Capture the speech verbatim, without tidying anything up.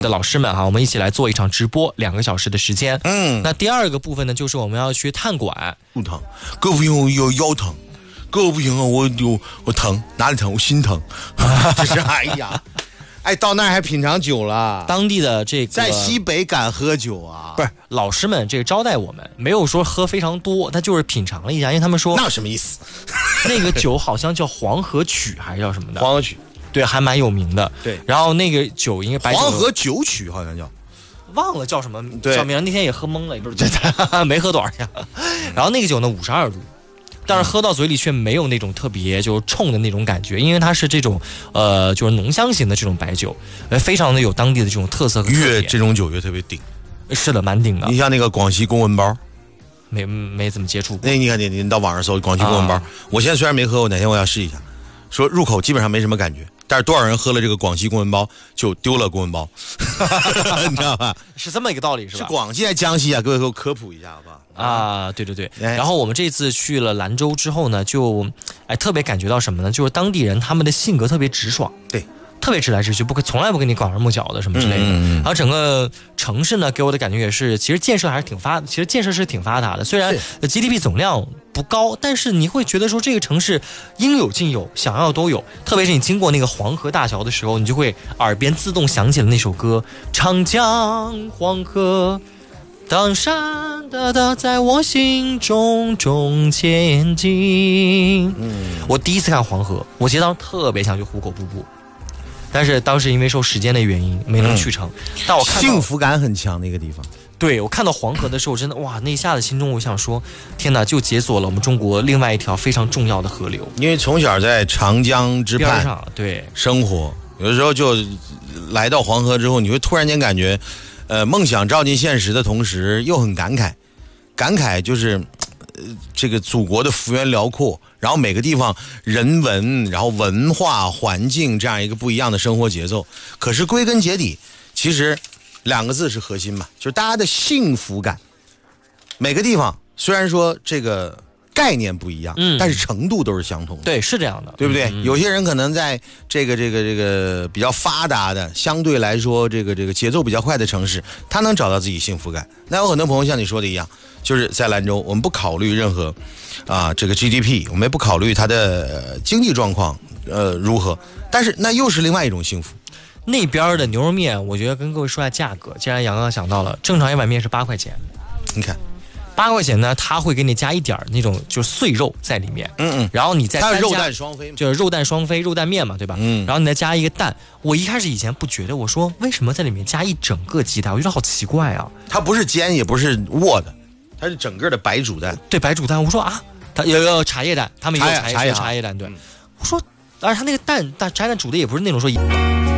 的老师们哈，我们一起来做一场直播，两个小时的时间。 嗯， 那第二个部分呢，就是我们要去探馆。 不疼，胳不行我腰腰疼，胳不行啊，我有我疼，哪里疼？我心疼。这是哎呀，哎，到那儿还品尝酒了。 当地的这个在西北敢喝酒啊？ 不是老师们这个招待我们，没有说喝非常多，他就是品尝了一下，因为他们说那什么意思？ 那个酒好像叫黄河曲还是叫什么的？ 黄河曲。 对，还蛮有名的。 对， 然后那个酒应该白酒黄河酒曲好像叫， 忘了叫什么对小名，那天也喝懵了，也不是没喝多少下。然后那个酒呢五十二度，但是喝到嘴里却没有那种特别就是冲的那种感觉，因为它是这种呃就是浓香型的这种白酒，呃非常的有当地的这种特色和特点。 越这种酒越特别顶。 是的，蛮顶的。 你像那个广西公文包。 没没怎么接触过。 那你看你你到网上搜广西公文包、啊，我现在虽然没喝，我哪天我要试一下。说入口基本上没什么感觉，但是多少人喝了这个广西公文包就丢了公文包，你知道吧？ 是这么一个道理，是吧？ 是广西还是江西啊？各位给我科普一下好不好？ 啊，对对对。 哎、 然后我们这次去了兰州之后呢，就哎特别感觉到什么呢？就是当地人他们的性格特别直爽。 对。 特别直来直去，不可从来不跟你拐弯抹角的什么之类的。 嗯嗯嗯， 然后整个城市呢，给我的感觉也是，其实建设还是挺发，其实建设是挺发达的。虽然 G D P 总量不高，但是你会觉得说这个城市应有尽有，想要都有。特别是你经过那个黄河大桥的时候，你就会耳边自动响起了那首歌：长江黄河，当山的的在我心中中前进。嗯，我第一次看黄河，我其实当时特别想去壶口瀑布。但是当时因为受时间的原因没能去成，嗯、但我看到幸福感很强那个地方。 对，我看到黄河的时候，真的哇，那一下子心中我想说，天哪，就解锁了我们中国另外一条非常重要的河流。 因为从小在长江之畔上对生活，有的时候就来到黄河之后，你会突然间感觉，呃，梦想照进现实的同时，又很感慨，感慨就是。这个祖国的幅员辽阔，然后每个地方人文，然后文化环境这样一个不一样的生活节奏。可是归根结底，其实两个字是核心嘛，就是大家的幸福感。每个地方虽然说这个概念不一样，嗯，但是程度都是相同的。 对，是这样的， 对不对？ 嗯、 有些人可能在这个这个这个比较发达的，相对来说这个这个节奏比较快的城市，他能找到自己幸福感。那有很多朋友像你说的一样。就是在兰州，我们不考虑任何，啊，这个 G D P， 我们也不考虑它的、呃、经济状况，呃，如何，但是那又是另外一种幸福。 那边的牛肉面，我觉得跟各位说下价格。既然杨刚想到了，正常一碗面是八块钱， 你看， 八块钱呢，他会给你加一点那种就是碎肉在里面， 嗯嗯， 然后你再它肉蛋双飞， 就是肉蛋双飞，肉蛋面嘛，对吧？ 嗯， 然后你再加一个蛋。我一开始以前不觉得，我说为什么在里面加一整个鸡蛋？我觉得好奇怪啊。 它不是煎，也不是握的。它是整个的白煮蛋， 对，白煮蛋。我说啊，它有有茶叶蛋，他们有茶叶茶叶茶叶蛋，对。 嗯、 我说，而且它那个蛋，蛋茶叶蛋煮的也不是那种说。